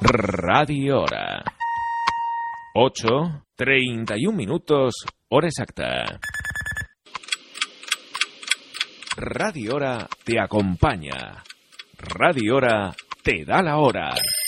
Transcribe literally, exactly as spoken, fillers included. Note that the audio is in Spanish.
Radio Hora. ocho, treinta y un minutos, hora exacta. Radio Hora te acompaña. Radio Hora te da la hora.